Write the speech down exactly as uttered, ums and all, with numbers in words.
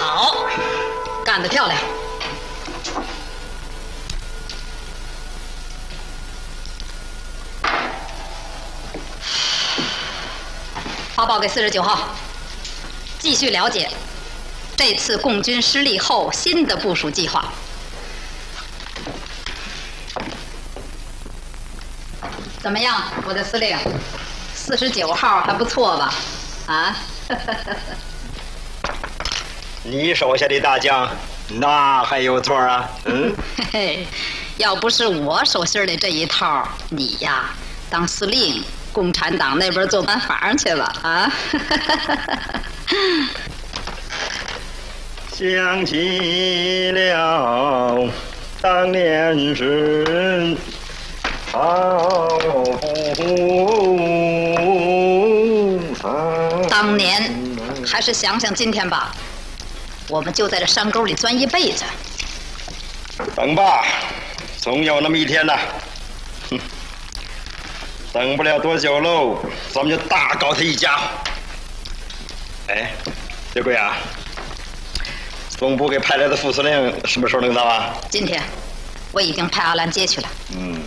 好，干得漂亮。发报给四十九号，继续了解这次共军失利后新的部署计划。怎么样，我的司令？四十九号还不错吧？啊？ 你手下的大将，那还有错啊？嗯， 嘿嘿，要不是我手心里这一套，你呀，当司令，共产党那边做班房去了啊！ 想起了当年是好当年，还是想想今天吧。我们就在这山沟里钻一辈子。 等吧，总有那么一天的。哼，等不了多久喽，咱们就大搞他一家。哎，刘贵啊，总部给派来的副司令什么时候能到啊？ 今天，我已经派阿兰接去了。 嗯，